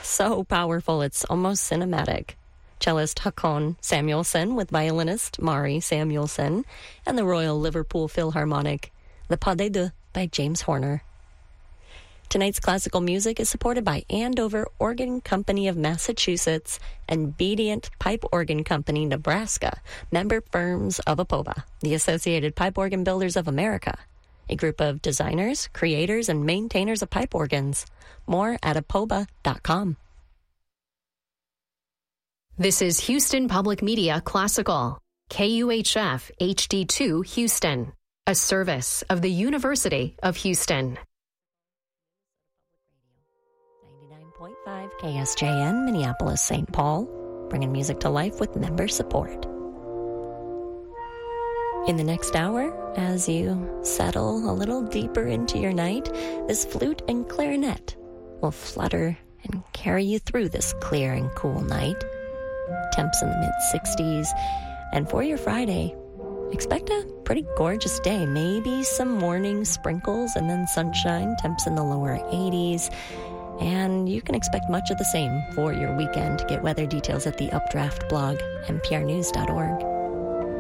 so powerful it's almost cinematic. Cellist Håkon Samuelsson with violinist Mari Samuelsson and the Royal Liverpool Philharmonic, the Pas de Deux by James Horner. Tonight's classical music is supported by Andover Organ Company of Massachusetts and Bedient Pipe Organ Company, Nebraska, member firms of APOBA, the Associated Pipe Organ Builders of America, a group of designers, creators, and maintainers of pipe organs. More at apoba.com. This is Houston Public Media Classical, KUHF HD2 Houston, a service of the University of Houston. 99.5 KSJN, Minneapolis, St. Paul, bringing music to life with member support. In the next hour, as you settle a little deeper into your night, this flute and clarinet will flutter and carry you through this clear and cool night. Temps in the mid-60s. And for your Friday, expect a pretty gorgeous day. Maybe some morning sprinkles and then sunshine, temps in the lower 80s. And you can expect much of the same for your weekend. Get weather details at the Updraft blog, nprnews.org.